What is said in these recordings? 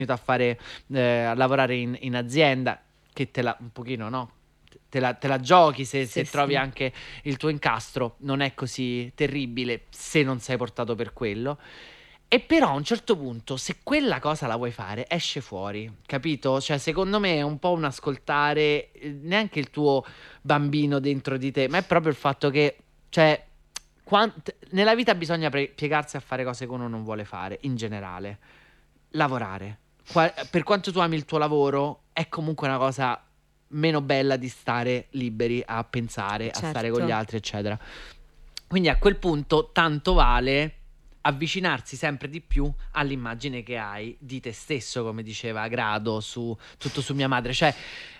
a fare a lavorare in azienda, che te la un pochino, no? Te la giochi se Sì, trovi sì. anche il tuo incastro, non è così terribile se non sei portato per quello. E però a un certo punto, se quella cosa la vuoi fare, esce fuori, capito? Cioè, secondo me è un po' un ascoltare neanche il tuo bambino dentro di te, ma è proprio il fatto che, cioè, nella vita bisogna piegarsi a fare cose che uno non vuole fare, in generale. Lavorare. Per quanto tu ami il tuo lavoro, è comunque una cosa meno bella di stare liberi a pensare, a stare con gli Certo. altri, eccetera. Quindi a quel punto tanto vale avvicinarsi sempre di più all'immagine che hai di te stesso, come diceva Grado su Tutto su mia madre. Cioè,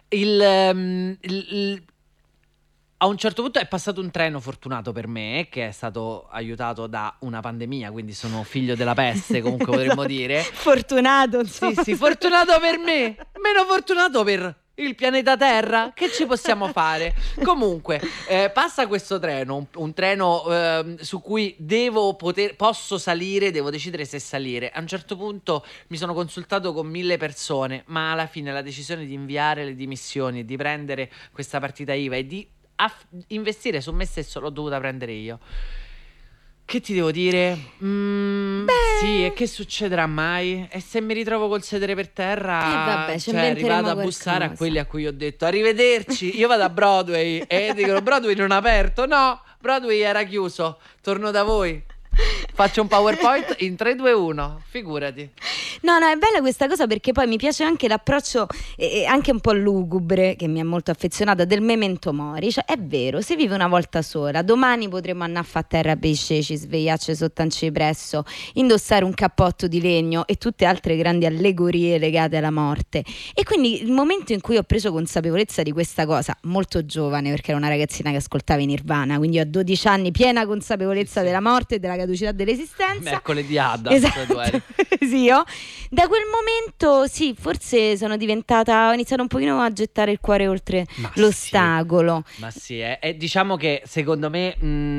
a un certo punto è passato un treno fortunato per me, che è stato aiutato da una pandemia, quindi sono figlio della peste, comunque potremmo Esatto. dire. Fortunato, Sì, insomma. sì, fortunato per me, meno fortunato per il pianeta Terra. Che ci possiamo fare? Comunque, passa questo treno, un treno su cui posso salire, devo decidere se salire. A un certo punto mi sono consultato con 1000 persone, ma alla fine la decisione di inviare le dimissioni, di prendere questa partita IVA e di investire su me stesso l'ho dovuta prendere io. Che ti devo dire? Sì, e Beh, che succederà mai? E se mi ritrovo col sedere per terra, vabbè, ci cioè, vado inventeremo a bussare a quelli qualcosa. a cui ho detto arrivederci, io vado a Broadway e dicono Broadway non è aperto. No, Broadway era chiuso, torno da voi. Faccio un PowerPoint in 3, 2, 1, figurati. No, no, è bella questa cosa perché poi mi piace anche l'approccio anche un po' lugubre, che mi è molto affezionata, del memento mori. Cioè, è vero, si vive una volta sola. Domani potremmo andare a fa terra pesce, ci svegliarci sotto un cipresso, indossare un cappotto di legno e tutte altre grandi allegorie legate alla morte. E quindi il momento in cui ho preso consapevolezza di questa cosa, molto giovane, perché ero una ragazzina che ascoltava i Nirvana, quindi io a 12 anni piena consapevolezza Sì, sì. della morte e della caducità dell'esistenza. Mercoledì Addas, tu Esatto, eri. sì, io da quel momento sì, forse sono diventata, ho iniziato un pochino a gettare il cuore oltre Ma sì. l'ostacolo. Ma sì, diciamo che secondo me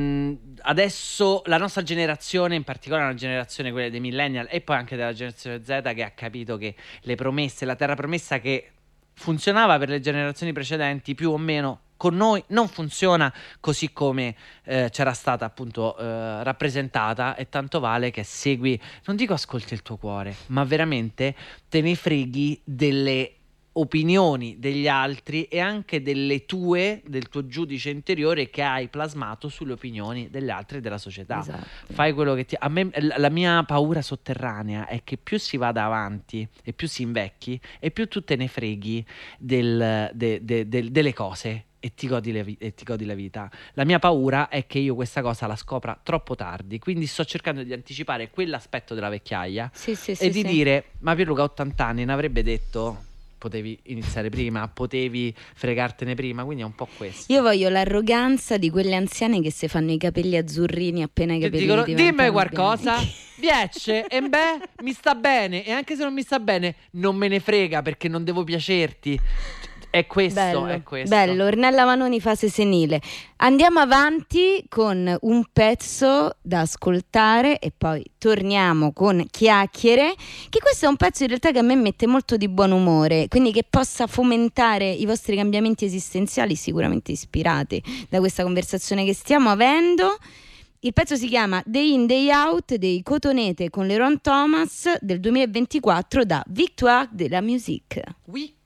adesso la nostra generazione, in particolare una generazione quella dei millennial e poi anche della generazione Z, che ha capito che le promesse, la terra promessa che funzionava per le generazioni precedenti, più o meno con noi non funziona così come c'era stata appunto rappresentata, e tanto vale che segui, non dico ascolti il tuo cuore, ma veramente te ne freghi delle opinioni degli altri e anche del tuo giudice interiore che hai plasmato sulle opinioni degli altri e della società. Esatto. Fai quello che ti... A me, la mia paura sotterranea è che più si vada avanti e più si invecchi e più tu te ne freghi delle cose e e ti godi la vita. La mia paura è che io questa cosa la scopra troppo tardi, quindi sto cercando di anticipare quell'aspetto della vecchiaia Sì, sì, e sì, di sì. dire, ma Pierluca ha 80 anni, ne avrebbe detto, potevi iniziare prima, potevi fregartene prima, quindi è un po' Io questo. voglio l'arroganza di quelle anziane che si fanno i capelli azzurrini appena i Che capelli dicono, dimmi diventano qualcosa, bianchi. piace, e beh, mi sta bene, e anche se non mi sta bene, non me ne frega perché non devo piacerti. È questo, è Bello, questo. bello. Ornella Vanoni, fase senile. Andiamo avanti con un pezzo da ascoltare e poi torniamo con chiacchiere, che questo è un pezzo in realtà che a me mette molto di buon umore, quindi che possa fomentare i vostri cambiamenti esistenziali, sicuramente ispirati da questa conversazione che stiamo avendo. Il pezzo si chiama Day In Day Out dei Cotonete con Leron Thomas del 2024 da Victoire de la Musique. Oui.